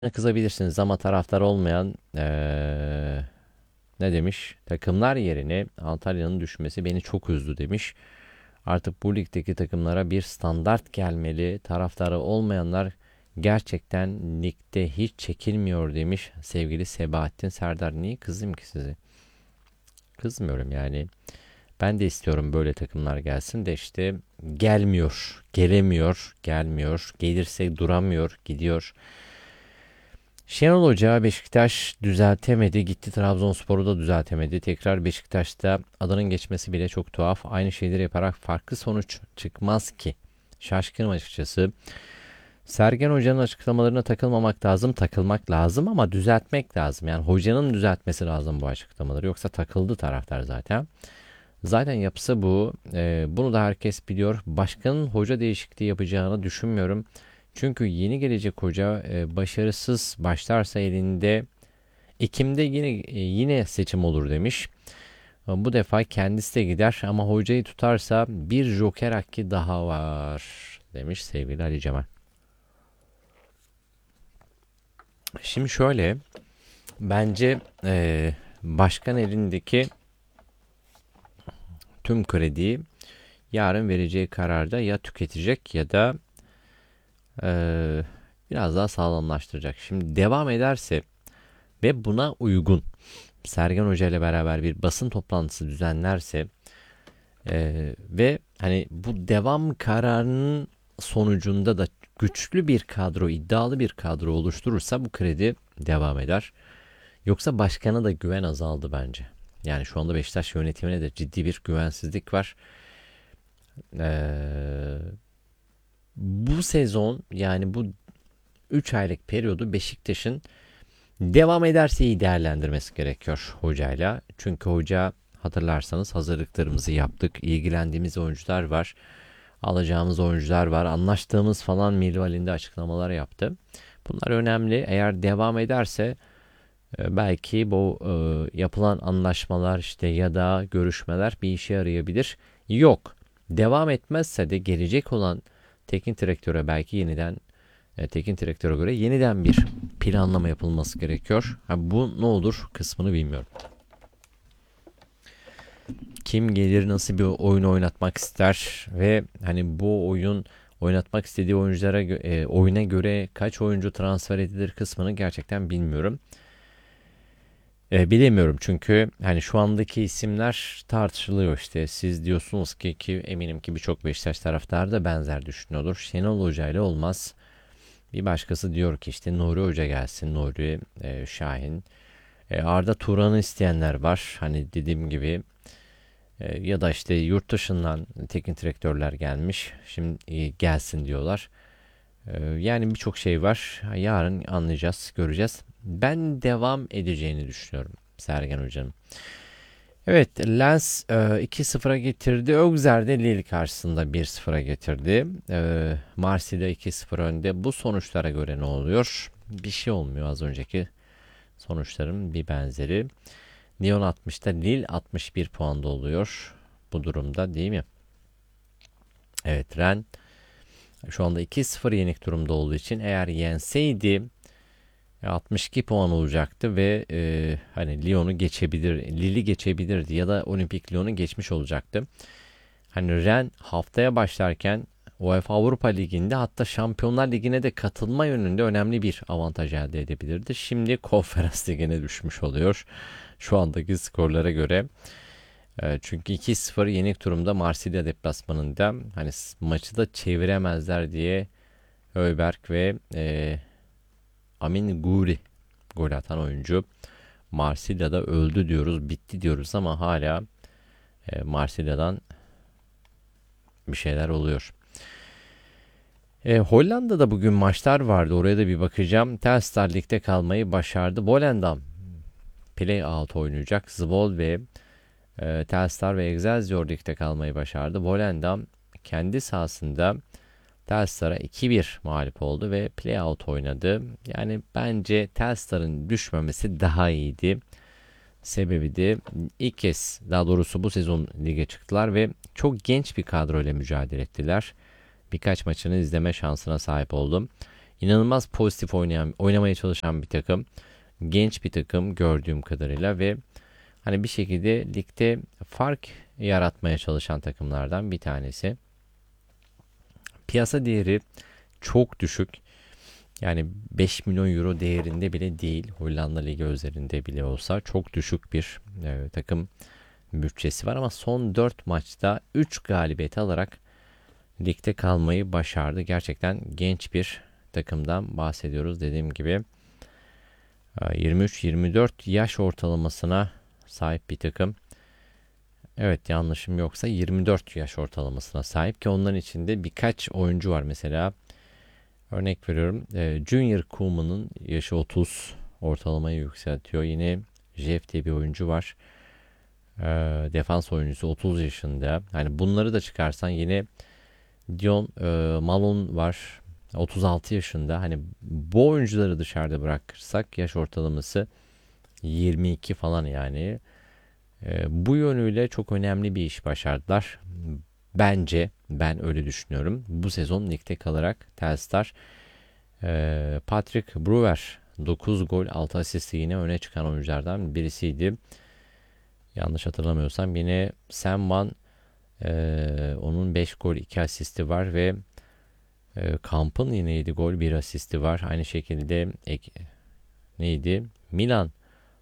Kızabilirsiniz ama taraftar olmayan ne demiş? Takımlar yerine Antalya'nın düşmesi beni çok üzdü demiş. Artık bu ligdeki takımlara bir standart gelmeli. Taraftarı olmayanlar gerçekten ligde hiç çekilmiyor demiş sevgili Sebahattin Serdar. Niye kızayım ki sizi? Kızmıyorum yani. Ben de istiyorum böyle takımlar gelsin de işte gelmiyor, gelemiyor, gelmiyor. Gelirse duramıyor, gidiyor. Şenol Hoca Beşiktaş düzeltemedi. Gitti Trabzonspor'u da düzeltemedi. Tekrar Beşiktaş'ta adının geçmesi bile çok tuhaf. Aynı şeyleri yaparak farklı sonuç çıkmaz ki. Şaşkınım açıkçası. Sergen Hoca'nın açıklamalarına takılmamak lazım. Takılmak lazım ama düzeltmek lazım. Yani hocanın düzeltmesi lazım bu açıklamaları. Yoksa takıldı taraftar zaten. Zaten yapısı bu. Bunu da herkes biliyor. Başkanın hoca değişikliği yapacağını düşünmüyorum. Çünkü yeni gelecek hoca başarısız başlarsa elinde Ekim'de yine seçim olur demiş. Bu defa kendisi de gider ama hocayı tutarsa bir joker hakkı daha var demiş sevgili Ali Cemal. Şimdi şöyle bence başkan elindeki tüm krediyi yarın vereceği kararda ya tüketecek ya da e, biraz daha sağlamlaştıracak. Şimdi devam ederse ve buna uygun Sergen Hoca ile beraber bir basın toplantısı düzenlerse ve hani bu devam kararının sonucunda da güçlü bir kadro, iddialı bir kadro oluşturursa bu kredi devam eder. Yoksa başkana da güven azaldı bence. Yani şu anda Beşiktaş yönetimine de ciddi bir güvensizlik var. Ee, Bu sezon yani bu 3 aylık periyodu Beşiktaş'ın devam ederse iyi değerlendirmesi gerekiyor hocayla. Çünkü hoca hatırlarsanız hazırlıklarımızı yaptık. İlgilendiğimiz oyuncular var. Alacağımız oyuncular var. Anlaştığımız falan minvalinde açıklamalar yaptı. Bunlar önemli. Eğer devam ederse belki bu yapılan anlaşmalar işte ya da görüşmeler bir işe yarayabilir. Yok. Devam etmezse de gelecek olan teknik direktöre belki yeniden teknik direktöre göre yeniden bir planlama yapılması gerekiyor. Bu ne olur kısmını bilmiyorum. Kim gelir, nasıl bir oyun oynatmak ister ve hani bu oyun oynatmak istediği oyunculara oyuna göre kaç oyuncu transfer edilir kısmını gerçekten bilmiyorum. Bilemiyorum çünkü hani şu andaki isimler tartışılıyor işte. Siz diyorsunuz ki eminim ki birçok Beşiktaş taraftarı da benzer düşünüyordur. Şenol Hoca ile olmaz. Bir başkası diyor ki işte Nuri Hoca gelsin. Nuri Şahin. Arda Turan'ı isteyenler var. Hani dediğim gibi ya da işte yurt dışından teknik direktörler gelmiş. Şimdi gelsin diyorlar. Yani birçok şey var. Yarın anlayacağız, göreceğiz. Ben devam edeceğini düşünüyorum Sergen Hoca'nın. Evet, Lens 2-0'a getirdi. Auxerre de Lille karşısında 1-0'a getirdi. Marsilya 2-0 önde. Bu sonuçlara göre ne oluyor? Bir şey olmuyor az önceki sonuçların bir benzeri. Lyon 60'ta Lille 61 puanda oluyor bu durumda değil mi? Evet, Rennes şu anda 2-0 yenik durumda olduğu için eğer yenseydi 62 puan olacaktı ve hani Lyon'u geçebilir, Lille'i geçebilirdi ya da Olimpik Lyon'u geçmiş olacaktı. Hani Rennes haftaya başlarken UEFA Avrupa Ligi'nde hatta Şampiyonlar Ligi'ne de katılma yönünde önemli bir avantaj elde edebilirdi. Şimdi Konferans Ligi'ne düşmüş oluyor şu andaki skorlara göre. Çünkü 2-0 yenik durumda Marsilya deplasmanında hani maçı da çeviremezler diye Höyberg ve Amin Guri gol atan oyuncu. Marsilya'da öldü diyoruz, bitti diyoruz ama hala Marsilya'dan bir şeyler oluyor. Hollanda'da bugün maçlar vardı. Oraya da bir bakacağım. Telstar Lig'de kalmayı başardı. Volendam play-out oynayacak. Zwolle ve Telstar ve Excelsior Lig'de kalmayı başardı. Volendam kendi sahasında Telstar'a 2-1 mağlup oldu ve play-out oynadı. Yani bence Telstar'ın düşmemesi daha iyiydi. Sebebi de ilk kez daha doğrusu bu sezon lige çıktılar ve çok genç bir kadroyla mücadele ettiler. Birkaç maçını izleme şansına sahip oldum. İnanılmaz pozitif oynamaya çalışan bir takım. Genç bir takım gördüğüm kadarıyla ve hani bir şekilde ligde fark yaratmaya çalışan takımlardan bir tanesi. Piyasa değeri çok düşük. Yani 5 milyon euro değerinde bile değil. Hollanda Ligi üzerinde bile olsa çok düşük bir takım bütçesi var ama son 4 maçta 3 galibiyet alarak ligde kalmayı başardı. Gerçekten genç bir takımdan bahsediyoruz. Dediğim gibi 23-24 yaş ortalamasına sahip bir takım. Evet, yanlışım yoksa 24 yaş ortalamasına sahip ki onların içinde birkaç oyuncu var. Mesela örnek veriyorum, Junior Koeman'ın yaşı 30, ortalamayı yükseltiyor. Yine Jeff diye bir oyuncu var. Defans oyuncusu 30 yaşında. Hani bunları da çıkarsan yine Dion Malone var. 36 yaşında. Hani bu oyuncuları dışarıda bırakırsak yaş ortalaması 22 falan yani. Bu yönüyle çok önemli bir iş başardılar. Bence, ben öyle düşünüyorum. Bu sezon ligde kalarak Telstar Patrick Brewer 9 gol 6 asist yine öne çıkan oyunculardan birisiydi. Yanlış hatırlamıyorsam yine Sam Van, onun 5 gol 2 asisti var ve Kamp'ın yine 7 gol 1 asisti var. Aynı şekilde neydi? Milan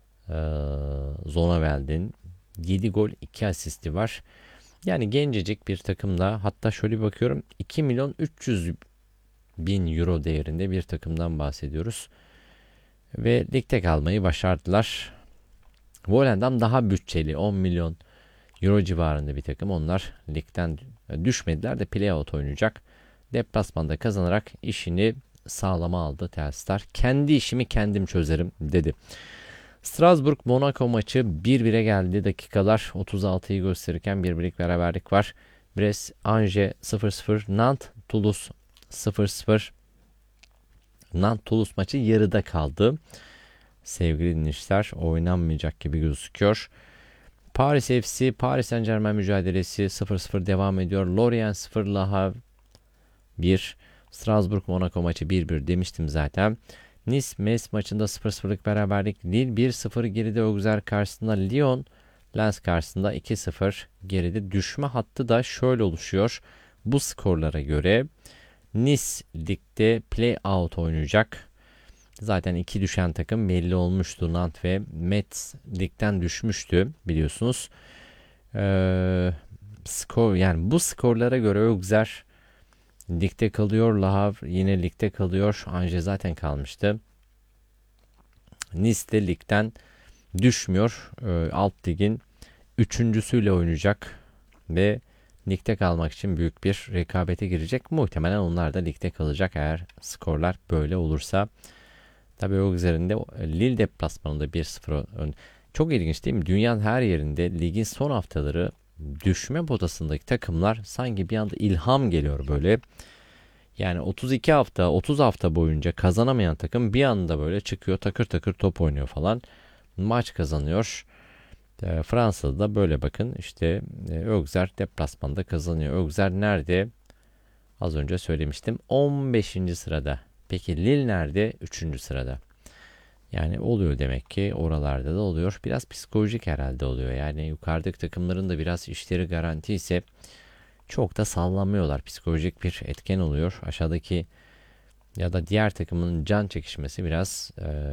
Zonaveld'in 7 gol 2 asisti var. Yani gencecik bir takımda, hatta şöyle bir bakıyorum, 2 milyon 300 bin euro değerinde bir takımdan bahsediyoruz. Ve ligde kalmayı başardılar. Volendam daha bütçeli, 10 milyon euro civarında bir takım. Onlar ligden düşmediler de playout oynayacak. Deplasmanda kazanarak işini sağlama aldı Telstar. Kendi işimi kendim çözerim dedi. Strasbourg Monaco maçı 1-1'e geldi. Dakikalar 36'yı gösterirken bir birlik beraberlik var. Brest Angers 0-0, Nantes Toulouse 0-0. Nantes Toulouse maçı yarıda kaldı. Sevgili dinleyiciler, oynanmayacak gibi gözüküyor. Paris FC Paris Saint-Germain mücadelesi 0-0 devam ediyor. Lorient 0, Le Havre 1. Strasbourg Monaco maçı 1-1 demiştim zaten. Nice Metz maçında 0-0'lık beraberlik. Lille 1-0 geride Auxerre karşısında. Lyon Lens karşısında 2-0 geride. Düşme hattı da şöyle oluşuyor. Bu skorlara göre Nice ligde play-out oynayacak. Zaten iki düşen takım belli olmuştu. Nantes ve Metz ligden düşmüştü biliyorsunuz. Skor, yani bu skorlara göre Auxerre ligde kalıyor. Le Havre yine ligde kalıyor. Angers zaten kalmıştı. Nice de ligden düşmüyor. Alt ligin üçüncüsüyle oynayacak ve ligde kalmak için büyük bir rekabete girecek. Muhtemelen onlar da ligde kalacak eğer skorlar böyle olursa. Tabii Auxerre'in de Lille deplasmanında 1-0 ön. Çok ilginç değil mi? Dünyanın her yerinde ligin son haftaları düşme potasındaki takımlar sanki bir anda ilham geliyor böyle. Yani 32 hafta, 30 hafta boyunca kazanamayan takım bir anda böyle çıkıyor, takır takır top oynuyor falan. Maç kazanıyor. Fransa'da da böyle bakın. İşte Auxerre deplasmanda kazanıyor. Auxerre nerede? Az önce söylemiştim. 15. sırada. Peki Lille nerede? 3. sırada. Yani oluyor demek ki, oralarda da oluyor. Biraz psikolojik herhalde oluyor. Yani yukarıdaki takımların da biraz işleri garanti ise çok da sallanmıyorlar. Psikolojik bir etken oluyor. Aşağıdaki ya da diğer takımın can çekişmesi biraz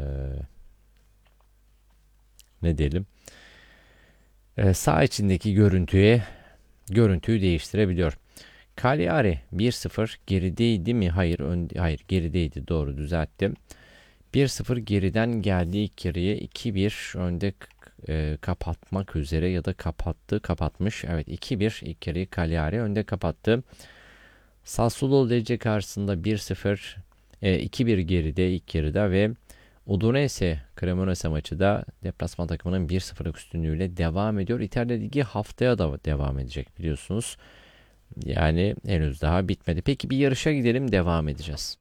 ne diyelim, saha içindeki görüntüyü değiştirebiliyor. Cagliari 1-0 gerideydi mi? Hayır gerideydi. Doğru, düzelttim. 1-0 geriden geldi ilk yarıya, 2-1 önde kapatmak üzere ya da kapatmış. Evet, 2-1 ilk yarıyı Cagliari önde kapattı. Sassuolo Lecce karşısında 1-0 2-1 geride ilk yarıda ve Udinese Cremonese maçı da deplasman takımının 1-0'lık üstünlüğüyle devam ediyor. İtalya Ligi haftaya da devam edecek biliyorsunuz. Yani henüz daha bitmedi. Peki bir yarışa gidelim, devam edeceğiz.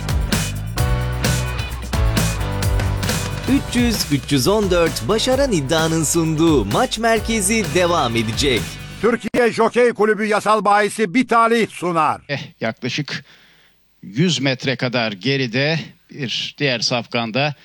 300-314 Başaran İddia'nın sunduğu Maç Merkezi devam edecek. Türkiye Jokey Kulübü yasal bahisi bir talih sunar. Yaklaşık 100 metre kadar geride bir diğer safkanda